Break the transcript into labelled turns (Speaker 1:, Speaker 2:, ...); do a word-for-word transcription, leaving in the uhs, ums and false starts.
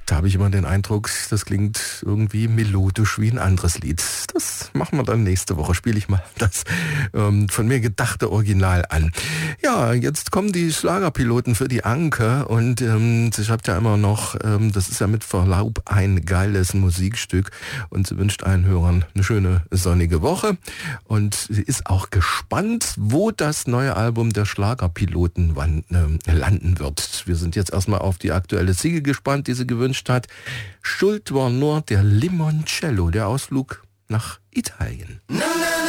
Speaker 1: Da habe ich immer den Eindruck, das klingt irgendwie melodisch wie ein anderes Lied. Das machen wir dann nächste Woche. Spiele ich mal das ähm, von mir gedachte Original an. Ja, jetzt kommen die Schlagerpiloten für die Anke und ähm, sie schreibt ja immer noch, ähm, das ist ja mit Verlaub ein geiles Musikstück und sie wünscht allen Hörern eine schöne sonnige Woche und sie ist auch gespannt, wo das neue Album der Schlagerpiloten wann, äh, landen wird. Wir sind jetzt erstmal auf die aktuelle Single gespannt, die sie gewünscht hat. Schuld war nur der Limoncello, der Ausflug nach Italien. Na, na.